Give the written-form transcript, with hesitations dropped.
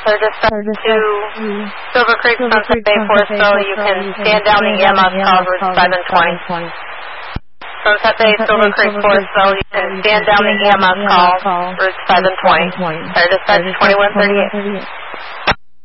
So dispatch to Silver Creek, Sunset Bay, Forestville. You can stand down the EMS call, route 720. Sunset Bay, Silver Creek, Forestville. You can stand down the EMS call, route 720. Dispatch 2138.